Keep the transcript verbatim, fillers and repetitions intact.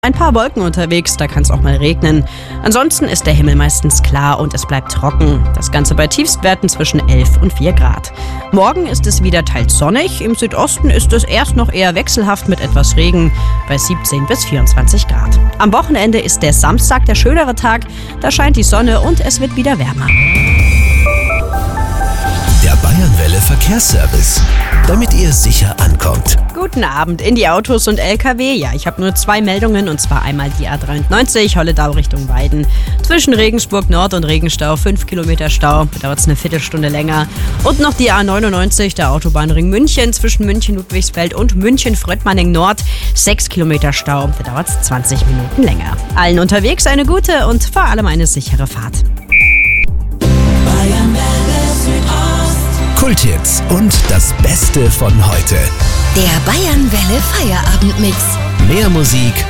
Ein paar Wolken unterwegs, da kann es auch mal regnen. Ansonsten ist der Himmel meistens klar und es bleibt trocken. Das Ganze bei Tiefstwerten zwischen elf und vier Grad. Morgen ist es wieder teils sonnig. Im Südosten ist es erst noch eher wechselhaft mit etwas Regen bei siebzehn bis vierundzwanzig Grad. Am Wochenende ist der Samstag der schönere Tag. Da scheint die Sonne und es wird wieder wärmer. Der Bayernwelle Verkehrsservice, damit ihr sicher ankommt. Guten Abend in die Autos und L K W. Ja, ich habe nur zwei Meldungen und zwar einmal die A dreiundneunzig Holledau Richtung Weiden. Zwischen Regensburg Nord und Regenstau fünf Kilometer Stau, da dauert es eine Viertelstunde länger. Und noch die A neunundneunzig, der Autobahnring München zwischen München-Ludwigsfeld und München-Fröttmanning Nord. sechs Kilometer Stau, da dauert es zwanzig Minuten länger. Allen unterwegs eine gute und vor allem eine sichere Fahrt. Kulthits und das Beste von heute. Der Bayernwelle Feierabendmix. Mehr Musik,